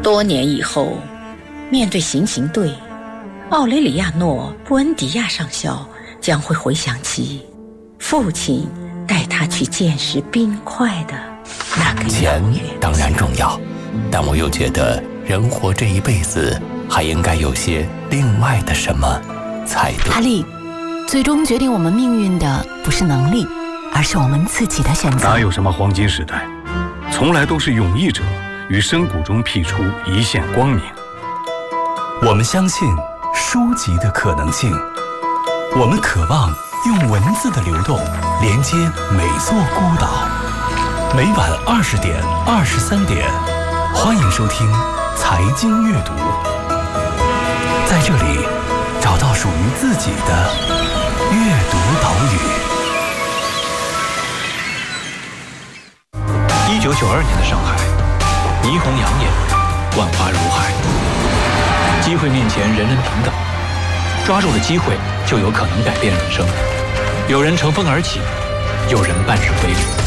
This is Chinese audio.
多年以后，面对行刑队，奥雷里亚诺·布恩迪亚上校将会回想起父亲带他去见识冰块的那个钱当然重要，但我又觉得人活这一辈子还应该有些另外的什么才对。 阿丽，最终决定我们命运的不是能力，而是我们自己的选择。 哪有什么黄金时代，从来都是勇毅者于深谷中辟出一线光明。 我们相信书籍的可能性，我们渴望用文字的流动连接每座孤岛。每晚20点、23点，欢迎收听财经阅读，在这里找到属于自己的阅读岛屿。 1992年的上海，霓虹养眼，万花如海，机会面前人人平等，抓住了机会就有可能改变人生。有人乘风而起，有人半日归零。